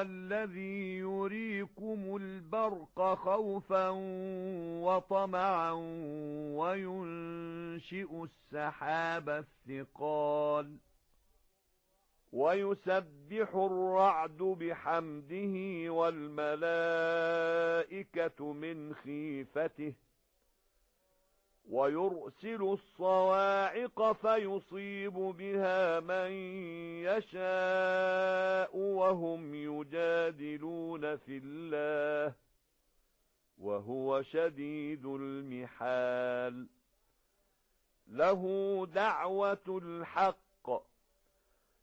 الذي يريكم البرق خوفا وطمعا وينشئ السحاب الثقال ويسبح الرعد بحمده والملائكة من خيفته ويرسل الصواعق فيصيب بها من يشاء وهم يجادلون في الله وهو شديد المحال له دعوة الحق